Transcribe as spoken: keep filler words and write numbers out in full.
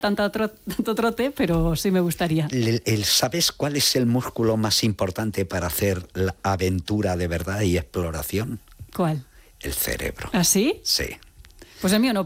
tanto, tro, tanto trote, pero sí me gustaría. El, el, ¿Sabes cuál es el músculo más importante para hacer la aventura de verdad y exploración? ¿Cuál? El cerebro. ¿Ah, sí? Sí. Pues el mío no.